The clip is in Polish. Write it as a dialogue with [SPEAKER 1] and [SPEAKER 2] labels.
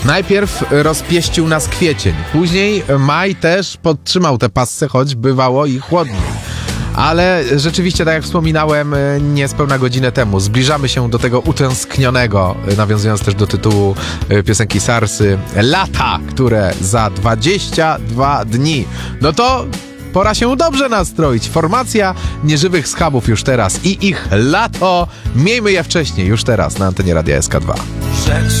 [SPEAKER 1] Najpierw rozpieścił nas kwiecień, później maj też podtrzymał tę passę, choć bywało i chłodniej. Ale rzeczywiście, tak jak wspominałem niespełna godzinę temu, zbliżamy się do tego utęsknionego, nawiązując też do tytułu piosenki Sarsy, lata, które za 22 dni. No to pora się dobrze nastroić. Formacja Nieżywych Schabów już teraz i ich lato. Miejmy je wcześniej, już teraz na antenie Radia SK2.